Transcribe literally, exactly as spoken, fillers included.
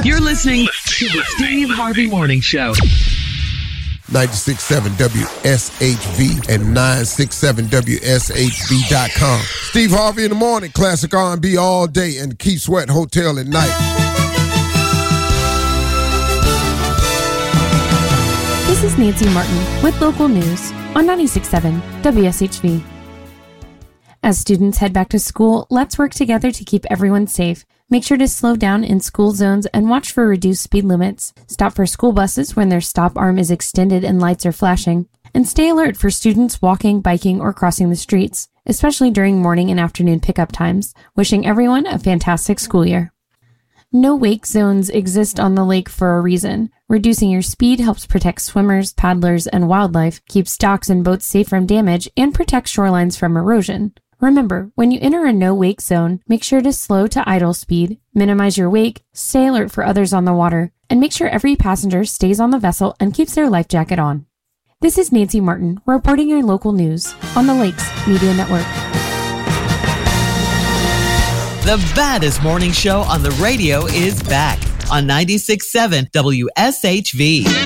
You're listening to the Steve Harvey Morning Show. ninety-six point seven W S H V and nine six seven W S H V dot com. Steve Harvey in the morning, classic R and B all day, and Keith Sweat Hotel at night. This is Nancy Martin with local news on ninety-six point seven W S H V. As students head back to school, let's work together to keep everyone safe. Make sure to slow down in school zones and watch for reduced speed limits. Stop for school buses when their stop arm is extended and lights are flashing. And stay alert for students walking, biking, or crossing the streets, especially during morning and afternoon pickup times. Wishing everyone a fantastic school year. No wake zones exist on the lake for a reason. Reducing your speed helps protect swimmers, paddlers, and wildlife, keeps docks and boats safe from damage, and protects shorelines from erosion. Remember, when you enter a no-wake zone, make sure to slow to idle speed, minimize your wake, stay alert for others on the water, and make sure every passenger stays on the vessel and keeps their life jacket on. This is Nancy Martin, reporting your local news on the Lakes Media Network. The baddest morning show on the radio is back on ninety-six point seven W S H V.